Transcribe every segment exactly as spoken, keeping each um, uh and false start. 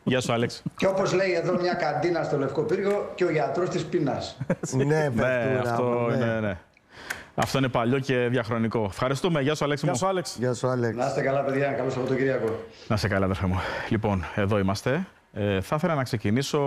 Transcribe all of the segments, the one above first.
Γεια σου, Άλεξ. Και όπως λέει εδώ μια καντίνα στο Λευκό Πύργο, και ο γιατρός της πείνας. Ναι, ναι, αυτό, ναι, ναι. Αυτό είναι παλιό και διαχρονικό. Ευχαριστούμε. Γεια σου, Άλεξ. Γεια σου, Άλεξ. Γεια σου, Άλεξ. Να είστε καλά, παιδιά. Καλό Σαββατοκύριακο. Να είστε καλά, αδερφέ μου. Λοιπόν, εδώ είμαστε. Ε, θα ήθελα να ξεκινήσω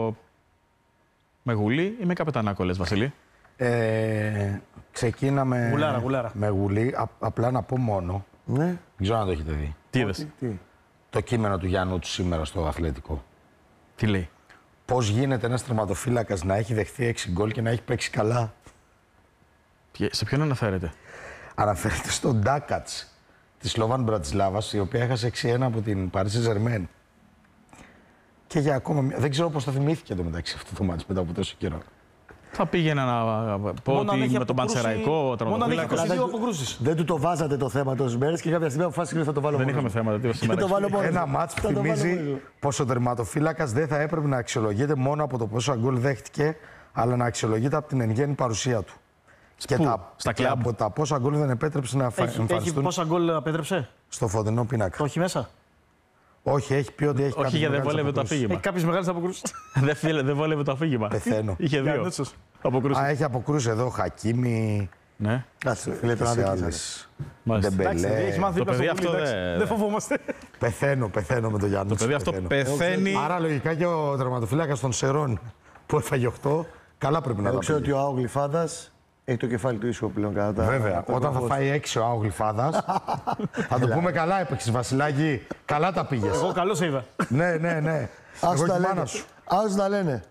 με Γουλή ή με Καπετανάκο, λες, Βασίλη? Ε, ξεκίναμε γουλάρα, γουλάρα. με Γουλή. Α, απλά να πω μόνο. Ναι. Δεν ξέρω αν το έχετε δει. Τι είδες? Τι. Το κείμενο του Γιάννου του σήμερα στο Αθλητικό. Τι λέει? Πώς γίνεται ένας τερματοφύλακας να έχει δεχθεί έξι γκολ και να έχει παίξει καλά? Σε ποιον αναφέρεται? Αναφέρεται στον Ντάκατς της Σλόβαν Μπρατισλάβας, η οποία έχασε έξι ένα από την Paris Saint-Germain. Και για ακόμα μια... Δεν ξέρω πώς θα θυμήθηκε το μεταξύ αυτό το μάτς μετά από τόσο καιρό. Θα πήγαινα να πω Μόνο ότι με τον Πανσεραϊκό τερματοφύλακα. δύο αποκρούσεις. Δεν του το βάζατε το θέμα τόσες μέρες και κάποια στιγμή αποφάσισε ότι θα το βάλω Δεν μόνο. είχαμε θέματα. Τι Θα το βάλω μόνο. Ένα μάτς που θυμίζει πως ο τερματοφύλακας δεν θα έπρεπε να αξιολογείται μόνο από το πόσο γκολ δέχτηκε, αλλά να αξιολογείται από την εν γέννη παρουσία του. Και, Πού? τα, Στα και κλαμπ. από τα πόσα γκολ δεν επέτρεψε να Έχει, εμφανιστούν έχει πόσα γκολ απέτρεψε? στο φωτεινό πίνακα. Το έχει μέσα. Όχι, έχει πει ότι έχει Όχι, γιατί δεν βόλευε το αφήγημα. Έχει κάποιες μεγάλες αποκρούσεις. Δεν φίλε, δεν βόλευε το αφήγημα. Πεθαίνω. Είχε δύο αποκρούσεις. Α, έχει αποκρούσει εδώ Χακίμι. Ναι. Κάτσε, φίλε, πρέπει να δείξεις. Άλλες. Μάλιστα. Εντάξει, Ντεμπελέ. έχει μάθει Το δίπλα παιδί στο αυτό Γουλή, εντάξει. δεν- Δεν φοβόμαστε. Πεθαίνω, πεθαίνω με τον Γιάννη. Το παιδί αυτό πεθαίνει. Άρα λογικά και ο τερματοφύλακας των Σερών που έφαγε οκτώ, καλά πρέπει να Εγώ τα ξέρω πήγε. ότι ο Άο Γλυφάδας έχει το κεφάλι του ίσιο πλέον κατά τα. Βέβαια, τα όταν θα κόκκος. φάει έξι ο Άο Γλυφάδας, θα του πούμε καλά έπαιξες Βασιλάκη, καλά τα πήγες. Εγώ καλώς σε είδα. Ναι, ναι, ναι. Άσου Εγώ τα και η λένε. μάνα σου. Άσου τα λένε.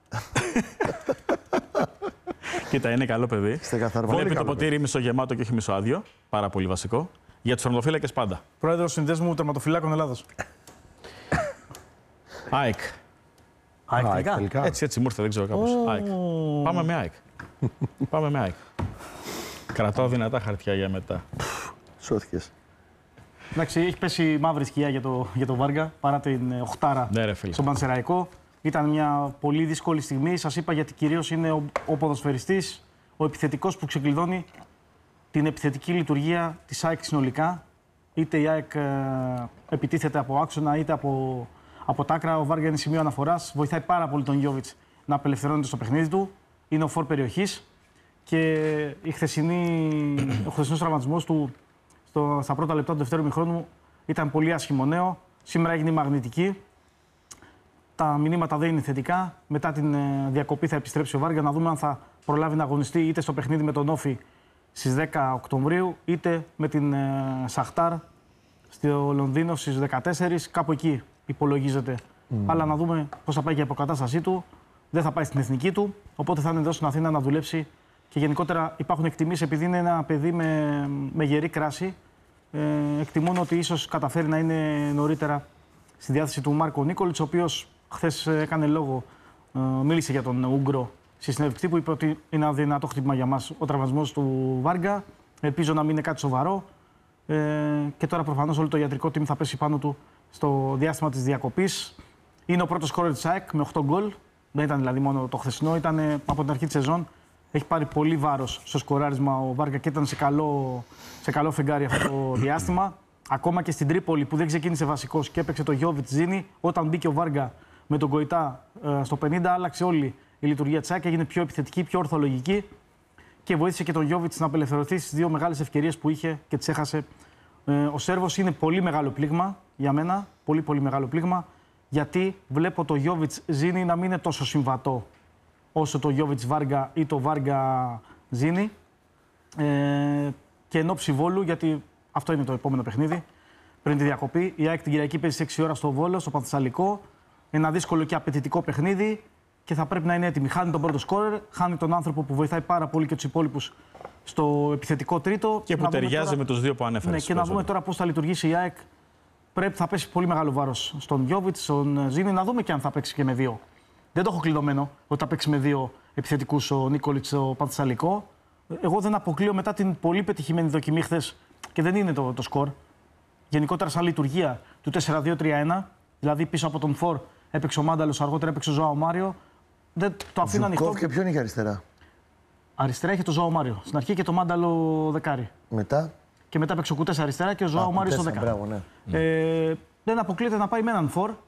Κοίτα, είναι καλό παιδί. Είστε καθαρά. Βλέπει το καλό ποτήρι μισογεμάτο και όχι μισοάδιο. Πάρα πολύ βασικό. Για τους τερματοφύλακες πάντα. Πρόεδρος Συνδέσμου Τερματοφυλάκων Ελλάδος. ΑΕΚ. Α, Α, τελικά. τελικά. Έτσι, έτσι μου ήρθε, δεν ξέρω κάπως. ΑΕΚ. Πάμε με ΑΕΚ. Πάμε με ΑΕΚ. Κρατάω δυνατά χαρτιά για μετά. Σώθηκες. Εντάξει, έχει πέσει μαύρη σκιά για το, για το Βάργα παρά την ε, οχτάρα Ναι, ρε φίλε. στον Πανσεραϊκό. Ήταν μια πολύ δύσκολη στιγμή. Σας είπα γιατί κυρίως είναι ο, ο ποδοσφαιριστής, ο επιθετικός που ξεκλειδώνει την επιθετική λειτουργία της ΑΕΚ συνολικά. Είτε η ΑΕΚ ε, επιτίθεται από άξονα, είτε από, από τ' άκρα. Ο Βάργα είναι σημείο αναφοράς. Βοηθάει πάρα πολύ τον Γιόβιτς να απελευθερώνεται στο παιχνίδι του. Είναι ο φορ περιοχής. Και η χθεσινή, ο χθεσινός τραυματισμός του στο, στα πρώτα λεπτά του δευτέρου μηχρόνου ήταν πολύ άσχημο νέο. Σήμερα έγινε η μαγνητική. Τα μηνύματα δεν είναι θετικά. Μετά την ε, διακοπή θα επιστρέψει ο Βάργα να δούμε αν θα προλάβει να αγωνιστεί είτε στο παιχνίδι με τον Όφη στις δέκα Οκτωβρίου, είτε με την ε, Σαχτάρ στο Λονδίνο στις δεκατέσσερις. Κάπου εκεί υπολογίζεται. Mm. Αλλά να δούμε πώς θα πάει και η αποκατάστασή του. Δεν θα πάει στην εθνική του. Οπότε θα είναι εδώ στην Αθήνα να δουλέψει. Και γενικότερα υπάρχουν εκτιμήσεις, επειδή είναι ένα παιδί με, με γερή κράση. Ε, εκτιμούν ότι ίσως καταφέρει να είναι νωρίτερα στη διάθεση του Μάρκο Νίκολιτς, ο οποίος χθες έκανε λόγο, ε, μίλησε για τον Ούγκρο στη συνέντευξη που είπε ότι είναι ένα δυνατό χτύπημα για μας ο τραυματισμός του Βάργα. Ελπίζω να μην είναι κάτι σοβαρό. Ε, και τώρα προφανώς όλο το ιατρικό team θα πέσει πάνω του στο διάστημα της διακοπής. Είναι ο πρώτος σκόρερ της ΑΕΚ με οκτώ γκολ. Δεν ήταν δηλαδή μόνο το χθεσινό, ήταν από την αρχή της σεζόν. Έχει πάρει πολύ βάρος στο σκοράρισμα ο Βάργα και ήταν σε καλό, σε καλό φεγγάρι αυτό το διάστημα. Ακόμα και στην Τρίπολη που δεν ξεκίνησε βασικός και έπαιξε το Γιόβιτς Ζίνι, όταν μπήκε ο Βάργα με τον Γκοϊτά ε, στο πενήντα, άλλαξε όλη η λειτουργία της ΑΕΚ, έγινε πιο επιθετική, πιο ορθολογική και βοήθησε και τον Γιόβιτς να απελευθερωθεί στις δύο μεγάλες ευκαιρίες που είχε και τις έχασε. Ε, ο Σέρβος είναι πολύ μεγάλο πλήγμα για μένα, πολύ πολύ μεγάλο πλήγμα, γιατί βλέπω το Γιόβιτς Ζίνι να μην είναι τόσο συμβατό όσο το Γιόβιτς Βάργα ή το Βάργα Ζίνι. Ε, και εν ώψη Βόλου, γιατί αυτό είναι το επόμενο παιχνίδι, πριν τη διακοπή. Η ΑΕΚ την Κυριακή παίζει σε έξι ώρα στο Βόλο, στο Πανθεσσαλικό. Ένα δύσκολο και απαιτητικό παιχνίδι και θα πρέπει να είναι έτοιμη. Χάνει τον πρώτο σκόρερ, χάνει τον άνθρωπο που βοηθάει πάρα πολύ και τους υπόλοιπους στο επιθετικό τρίτο. Και που να ταιριάζει τώρα... με τους δύο που ανέφερες. Ναι, και να δούμε τώρα πώς θα λειτουργήσει η ΑΕΚ. Πρέπει, θα πέσει πολύ μεγάλο βάρος στον Γιόβιτς, στον Ζίνι, να δούμε και αν θα παίξει και με δύο. Δεν το έχω κλειδωμένο ότι θα παίξει με δύο επιθετικούς ο Νίκολιτς στο Πανθεσσαλικό. Εγώ δεν αποκλείω μετά την πολύ πετυχημένη δοκιμή χθες και δεν είναι το, το σκορ. Γενικότερα, σαν λειτουργία του τέσσερα δύο τρία ένα, δηλαδή πίσω από τον Φορ έπαιξε ο Μάνταλος, αργότερα έπαιξε ο Ζωάο Μάριο. Δεν το αφήνω ανοιχτό. Ζουκόφ και ποιον είχε αριστερά? Αριστερά είχε το Ζωάο Μάριο. Στην αρχή και το Μάνταλο δεκάρι. Μετά. Και μετά έπαιξε ο Κουτές αριστερά και ο Ζωάο Μάριο στο δέκα. Μπράβο, ναι. Ε, δεν αποκλείεται να πάει με έναν Φορ